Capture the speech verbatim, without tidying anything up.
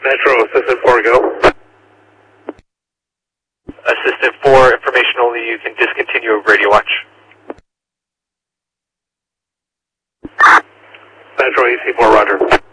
Metro, Assistant four, go. Assistant four, information only, you can discontinue of radio watch. Metro, A C four, roger.